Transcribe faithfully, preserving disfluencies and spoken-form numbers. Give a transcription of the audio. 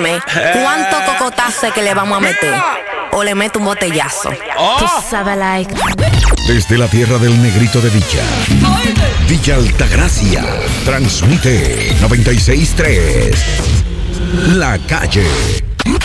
Dígame, ¿cuánto cocotazo que le vamos a meter? ¿O le meto un botellazo? Oh. Tú sabes, like. Desde la tierra del negrito de Villa, Villa Altagracia, transmite noventa y seis punto tres. La Calle.